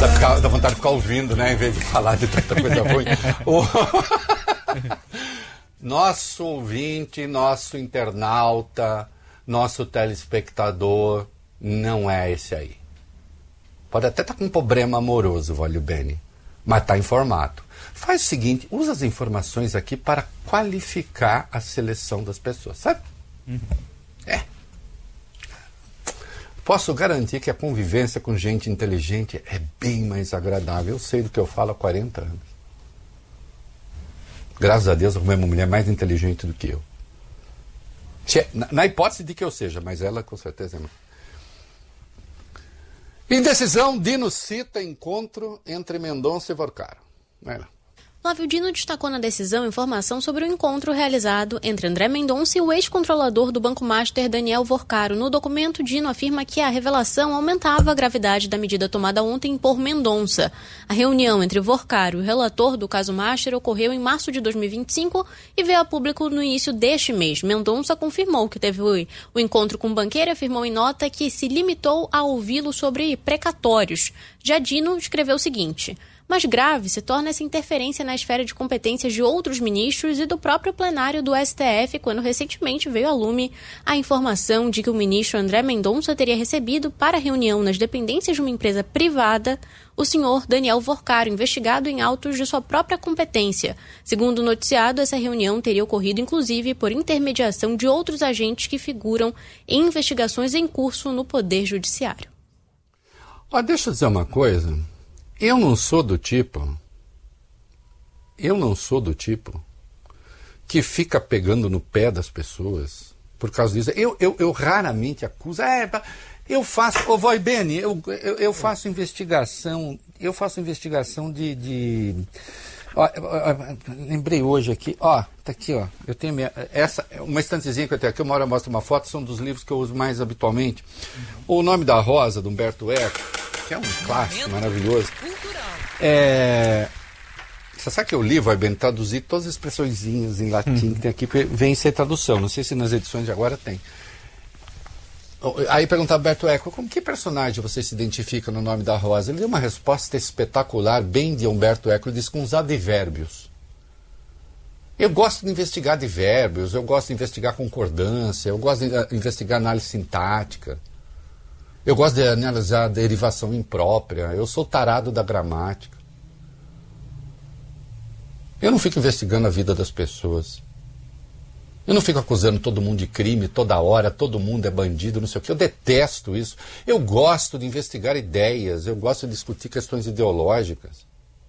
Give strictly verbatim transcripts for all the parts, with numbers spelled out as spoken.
Dá, ficar, dá vontade de ficar ouvindo, né? Em vez de falar de tanta coisa ruim. O... Nosso ouvinte, nosso internauta, nosso telespectador não é esse aí. Pode até estar com um problema amoroso, Vólio Bene, mas está informado. Faz o seguinte, usa as informações aqui para qualificar a seleção das pessoas, sabe? Uhum. É. Posso garantir que a convivência com gente inteligente é bem mais agradável. Eu sei do que eu falo há quarenta anos. Graças a Deus, eu arrumei uma mulher mais inteligente do que eu. Na, na hipótese de que eu seja, mas ela com certeza não. Indecisão, Dino cita encontro entre Mendonça e Vorcaro. Vai lá. Flávio Dino destacou na decisão informação sobre o encontro realizado entre André Mendonça e o ex-controlador do Banco Master, Daniel Vorcaro. No documento, Dino afirma que a revelação aumentava a gravidade da medida tomada ontem por Mendonça. A reunião entre Vorcaro e o relator do caso Master ocorreu em março de dois mil e vinte e cinco e veio a público no início deste mês. Mendonça confirmou que teve o, o encontro com o banqueiro e afirmou em nota que se limitou a ouvi-lo sobre precatórios. Já Dino escreveu o seguinte: mais grave se torna essa interferência na esfera de competências de outros ministros e do próprio plenário do S T F, quando recentemente veio a lume a informação de que o ministro André Mendonça teria recebido para a reunião nas dependências de uma empresa privada o senhor Daniel Vorcaro, investigado em autos de sua própria competência. Segundo o noticiado, essa reunião teria ocorrido inclusive por intermediação de outros agentes que figuram em investigações em curso no Poder Judiciário. Ah, deixa eu dizer uma coisa. Eu não sou do tipo, eu não sou do tipo que fica pegando no pé das pessoas por causa disso. Eu, eu, eu raramente acuso, é, eu faço, ô Voi Bene, eu, eu, eu faço investigação, eu faço investigação de, de ó, ó, lembrei hoje aqui, ó, tá aqui, ó, eu tenho minha, essa, uma estantezinha que eu tenho aqui, uma hora eu mostro uma foto, são dos livros que eu uso mais habitualmente. O Nome da Rosa, do Humberto Eco, que é um clássico maravilhoso. É... Você sabe que eu li, vai bem traduzir todas as expressõezinhas em latim hum. que tem aqui, porque vem sem tradução. Não sei se nas edições de agora tem. Aí perguntava Humberto Eco, com que personagem você se identifica no Nome da Rosa? Ele deu uma resposta espetacular, bem de Humberto Eco, ele disse com os advérbios. Eu gosto de investigar advérbios, eu gosto de investigar concordância, eu gosto de investigar análise sintática. Eu gosto de analisar a derivação imprópria. Eu sou tarado da gramática. Eu não fico investigando a vida das pessoas. Eu não fico acusando todo mundo de crime toda hora, todo mundo é bandido, não sei o quê. Eu detesto isso. Eu gosto de investigar ideias, eu gosto de discutir questões ideológicas.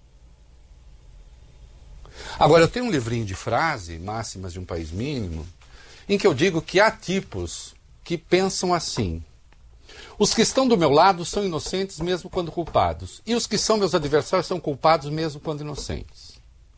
Agora, eu tenho um livrinho de frase, Máximas de um País Mínimo, em que eu digo que há tipos que pensam assim: os que estão do meu lado são inocentes mesmo quando culpados. E os que são meus adversários são culpados mesmo quando inocentes.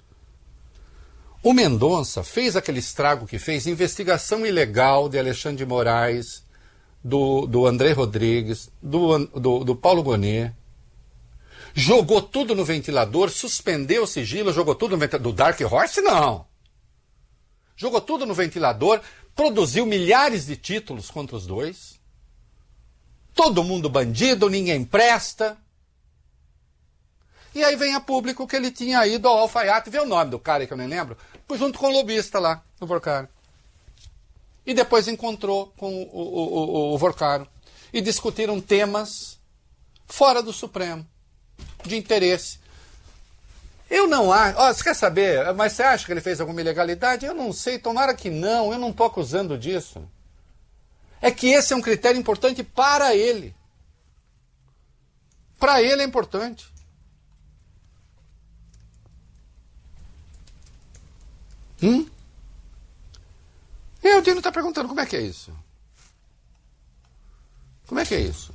O Mendonça fez aquele estrago que fez, investigação ilegal de Alexandre de Moraes, do, do André Rodrigues, do, do, do Paulo Gonet. Jogou tudo no ventilador, suspendeu o sigilo, jogou tudo no ventilador. Do Dark Horse, não. Jogou tudo no ventilador, produziu milhares de títulos contra os dois. Todo mundo bandido, ninguém presta. E aí vem a público que ele tinha ido ao alfaiate, vê o nome do cara que eu nem lembro, junto com o lobista lá, o Vorcaro. E depois encontrou com o, o, o, o Vorcaro. E discutiram temas fora do Supremo, de interesse. Eu não acho... Ó, você quer saber, mas você acha que ele fez alguma ilegalidade? Eu não sei, tomara que não, eu não estou acusando disso. É que esse é um critério importante para ele. Para ele é importante. Hum? E o Dino está perguntando como é que é isso. Como é que é isso?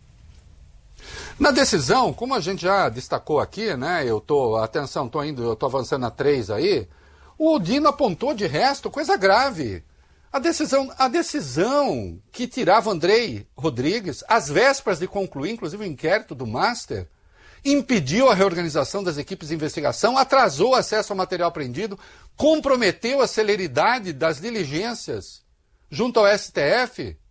Na decisão, como a gente já destacou aqui, né? Eu tô, atenção, tô indo, eu tô avançando a três aí. O Dino apontou de resto coisa grave. A decisão, a decisão que tirava André Rodrigues, às vésperas de concluir, inclusive, o inquérito do Master, impediu a reorganização das equipes de investigação, atrasou o acesso ao material apreendido, comprometeu a celeridade das diligências junto ao S T F.